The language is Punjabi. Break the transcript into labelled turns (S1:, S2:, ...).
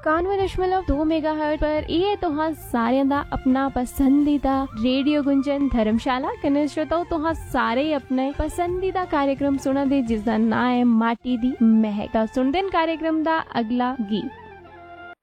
S1: 91.2 मेगाहर्ट्ज पर ਇਹ ਤੁਹਾਂ ਸਾਰਿਆਂ ਦਾ ਆਪਣਾ ਪਸੰਦੀਦਾ ਰੇਡੀਓ ਗੁੰਜਨ ਧਰਮਸ਼ਾਲਾ ਕਨੇ ਸ਼ਰੋਤੋ ਤੁਹਾਂ ਸਾਰੇ ਆਪਣੇ ਪਸੰਦੀਦਾ कार्यक्रम सुना दे जिसका नाम है माटी दी महक। सुनते कार्यक्रम का अगला गीत।